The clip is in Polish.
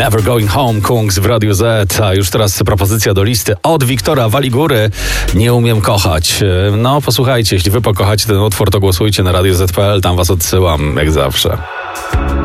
Never Going Home, Kungs w Radiu Z. A już teraz propozycja do listy od Wiktora Waligóry. Nie umiem kochać. No posłuchajcie, jeśli wy pokochacie ten utwór, to głosujcie na Radio Z.pl, tam was odsyłam, jak zawsze.